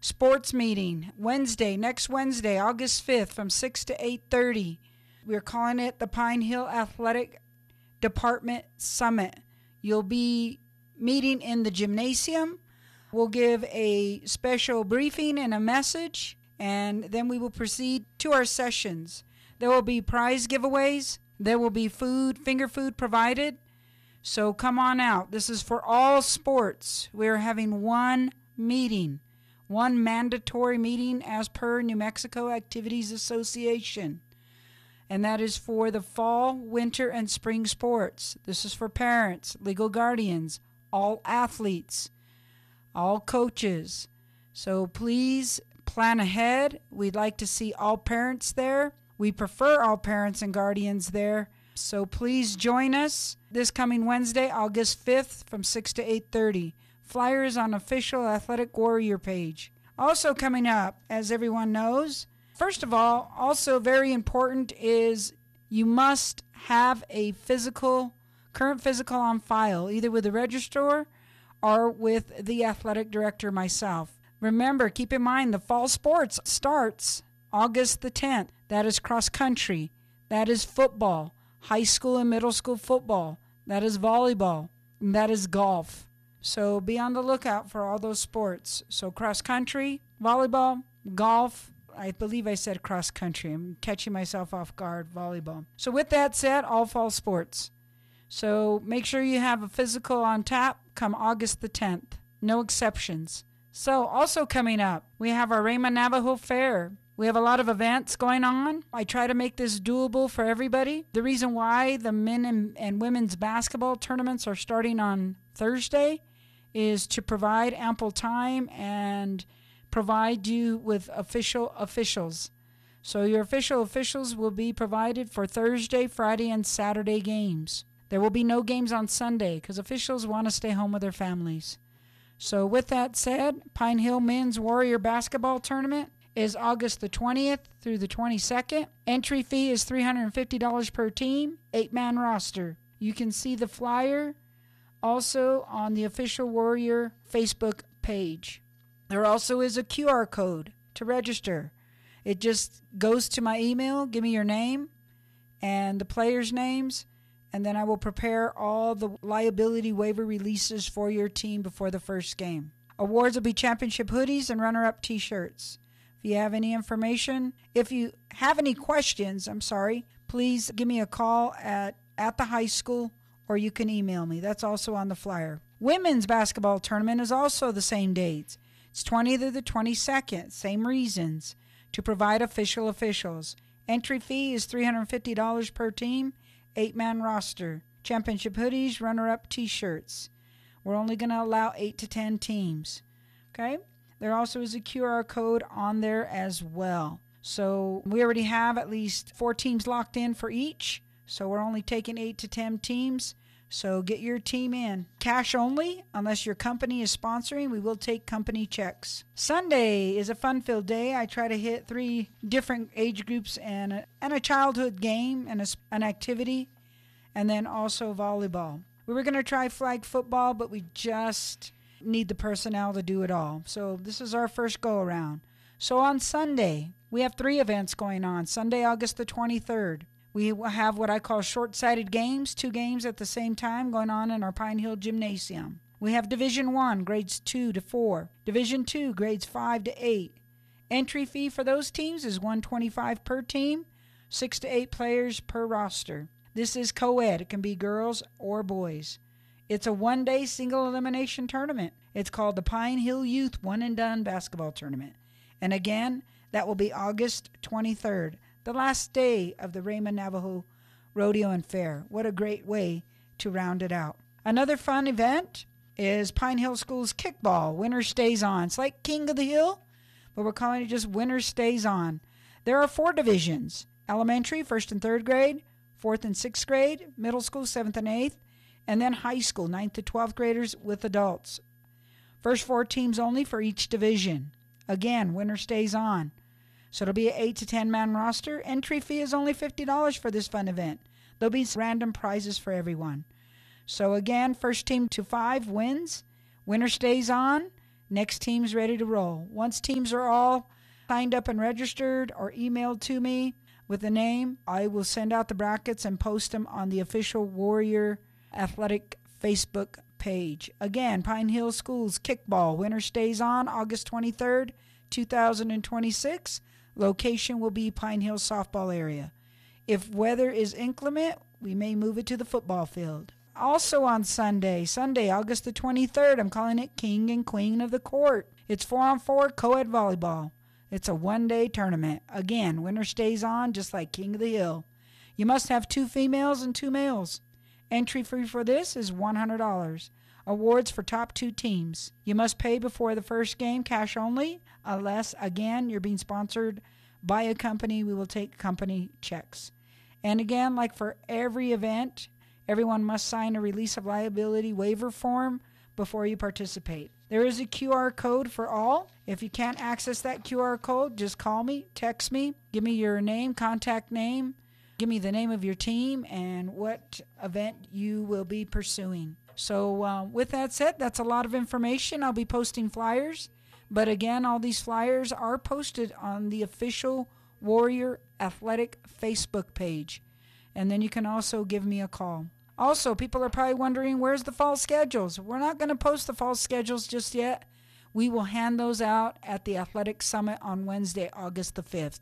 Sports meeting next Wednesday, August 5th from 6 to 8:30. We're calling it the Pine Hill Athletic Department Summit. You'll be meeting in the gymnasium. We'll give a special briefing and a message, and then we will proceed to our sessions. There will be prize giveaways. There will be finger food provided. So come on out. This is for all sports. We're having one meeting, one mandatory meeting as per New Mexico Activities Association. And that is for the fall, winter, and spring sports. This is for parents, legal guardians, all athletes, all coaches. So please plan ahead. We'd like to see all parents there. We prefer all parents and guardians there. So please join us this coming Wednesday, August 5th from 6 to 8:30. Flyers on official Athletic Warrior page. Also coming up, as everyone knows, first of all, also very important is you must have a current physical on file, either with the registrar or with the athletic director, myself. Remember, keep in mind, the fall sports starts August the 10th. That is cross country. That is football, high school and middle school football. That is volleyball. And that is golf. So be on the lookout for all those sports. So cross country, volleyball, golf. I believe I said cross country. I'm catching myself off guard, volleyball. So with that said, all fall sports. So make sure you have a physical on tap come August the 10th. No exceptions. So also coming up, we have our Rayma Navajo Fair. We have a lot of events going on. I try to make this doable for everybody. The reason why the men and women's basketball tournaments are starting on Thursday is to provide ample time and provide you with officials. So your official officials will be provided for Thursday, Friday, and Saturday games. There will be no games on Sunday because officials want to stay home with their families. So with that said, Pine Hill Men's Warrior Basketball Tournament is August the 20th through the 22nd. Entry fee is $350 per team, 8-man roster. You can see the flyer also on the Official Warrior Facebook page. There also is a QR code to register. It just goes to my email, give me your name and the players' names, and then I will prepare all the liability waiver releases for your team before the first game. Awards will be championship hoodies and runner-up t-shirts. If you have any information, if you have any questions, please give me a call at the high school, or you can email me. That's also on the flyer. Women's basketball tournament is also the same dates. It's 20th to the 22nd, same reasons, to provide officials. Entry fee is $350 per team, 8-man roster. Championship hoodies, runner-up t-shirts. We're only going to allow 8 to 10 teams. Okay? There also is a QR code on there as well. So we already have at least 4 teams locked in for each. So we're only taking 8 to 10 teams. So get your team in. Cash only, unless your company is sponsoring. We will take company checks. Sunday is a fun-filled day. I try to hit 3 different age groups and a childhood game and an activity, and then also volleyball. We were going to try flag football, but we just need the personnel to do it all. So this is our first go-around. So on Sunday, we have 3 events going on. Sunday, August the 23rd. We will have what I call short-sighted games, 2 games at the same time going on in our Pine Hill Gymnasium. We have Division 1, grades 2 to 4. Division 2, grades 5 to 8. Entry fee for those teams is $125 per team, 6 to 8 players per roster. This is co-ed. It can be girls or boys. It's a 1-day single elimination tournament. It's called the Pine Hill Youth One and Done Basketball Tournament. And again, that will be August 23rd. The last day of the Rayma Navajo Rodeo and Fair. What a great way to round it out. Another fun event is Pine Hill School's kickball. Winner stays on. It's like King of the Hill, but we're calling it just Winner Stays On. There are 4 divisions. Elementary, 1st and 3rd grade, 4th and 6th grade, middle school, 7th and 8th, and then high school, 9th to 12th graders with adults. First 4 teams only for each division. Again, winner stays on. So it'll be an 8 to 10-man roster. Entry fee is only $50 for this fun event. There'll be random prizes for everyone. So again, first team to 5 wins. Winner stays on. Next team's ready to roll. Once teams are all signed up and registered or emailed to me with the name, I will send out the brackets and post them on the official Warrior Athletic Facebook page. Again, Pine Hill Schools kickball. Winner stays on August 23rd, 2026. Location will be Pine Hill softball area. If weather is inclement, we may move it to the football field. Also on Sunday, August the 23rd, I'm calling it King and Queen of the Court. It's 4-on-4 co-ed volleyball. It's a one-day tournament. Again, winner stays on just like King of the Hill. You must have 2 females and 2 males. Entry fee for this is $100. Awards for top 2 teams. You must pay before the first game, cash only, unless, again, you're being sponsored by a company. We will take company checks. And again, like for every event, everyone must sign a release of liability waiver form before you participate. There is a QR code for all. If you can't access that QR code, just call me, text me, give me your name, contact name, give me the name of your team and what event you will be pursuing. So with that said, that's a lot of information. I'll be posting flyers. But again, all these flyers are posted on the official Warrior Athletic Facebook page. And then you can also give me a call. Also, people are probably wondering, where's the fall schedules? We're not going to post the fall schedules just yet. We will hand those out at the Athletic Summit on Wednesday, August the 5th,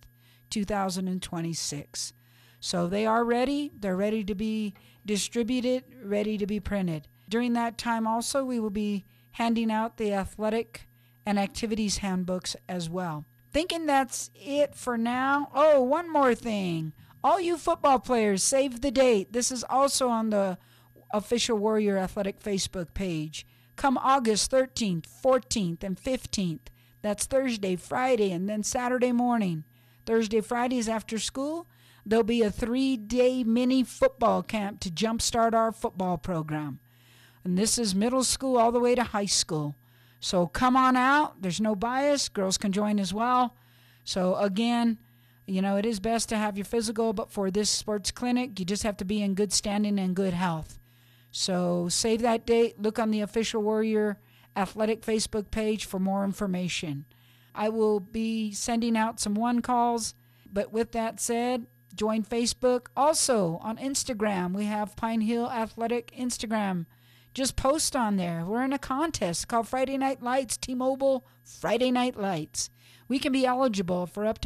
2026. So they are ready. They're ready to be distributed, ready to be printed. During that time also, we will be handing out the athletic and activities handbooks as well. Thinking that's it for now. Oh, one more thing. All you football players, save the date. This is also on the official Warrior Athletic Facebook page. Come August 13th, 14th, and 15th. That's Thursday, Friday, and then Saturday morning. Thursday, Friday is after school. There'll be a 3-day mini football camp to jumpstart our football program. And this is middle school all the way to high school. So come on out. There's no bias. Girls can join as well. So again, it is best to have your physical, but for this sports clinic, you just have to be in good standing and good health. So save that date. Look on the official Warrior Athletic Facebook page for more information. I will be sending out some one-calls, but with that said, join Facebook. Also on Instagram, we have Pine Hill Athletic Instagram. Just post on there. We're in a contest called Friday Night Lights, T-Mobile Friday Night Lights. We can be eligible for up to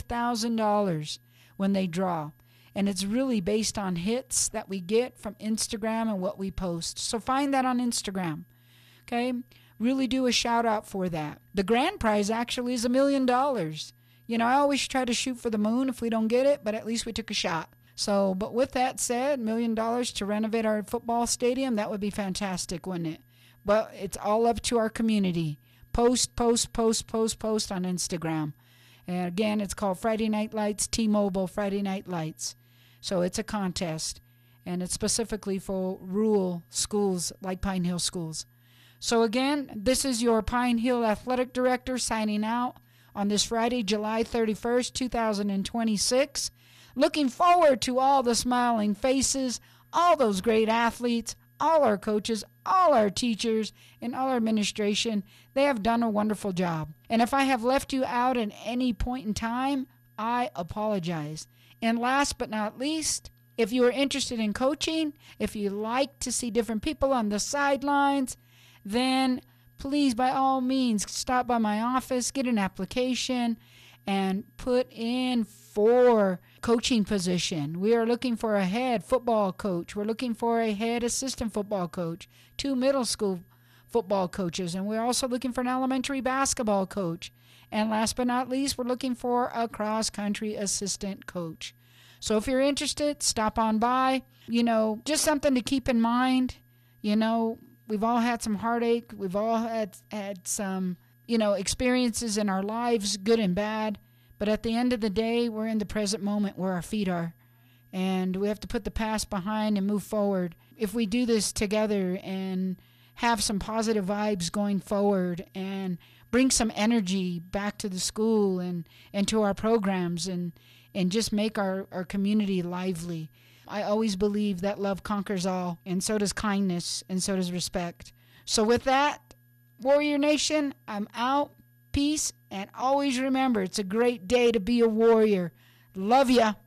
$5,000 when they draw. And it's really based on hits that we get from Instagram and what we post. So find that on Instagram. Okay? Really do a shout out for that. The grand prize actually is $1 million. I always try to shoot for the moon if we don't get it, but at least we took a shot. So, but with that said, $1 million to renovate our football stadium, that would be fantastic, wouldn't it? But it's all up to our community. Post on Instagram. And again, it's called Friday Night Lights, T-Mobile Friday Night Lights. So it's a contest, and it's specifically for rural schools like Pine Hill Schools. So again, this is your Pine Hill Athletic Director signing out on this Friday, July 31st, 2026. Looking forward to all the smiling faces, all those great athletes, all our coaches, all our teachers, and all our administration. They have done a wonderful job. And if I have left you out at any point in time, I apologize. And last but not least, if you are interested in coaching, if you like to see different people on the sidelines, then please, by all means, stop by my office, get an application, and put in for coaching position. We are looking for a head football coach. We're looking for a head assistant football coach, 2 middle school football coaches, and we're also looking for an elementary basketball coach. And last but not least, we're looking for a cross-country assistant coach. So if you're interested, stop on by. Just something to keep in mind. We've all had some heartache. We've all had some, experiences in our lives, good and bad. But at the end of the day, we're in the present moment where our feet are. And we have to put the past behind and move forward. If we do this together and have some positive vibes going forward and bring some energy back to the school and to our programs and just make our community lively. I always believe that love conquers all, and so does kindness, and so does respect. So with that, Warrior Nation, I'm out. Peace. And always remember, it's a great day to be a warrior. Love ya.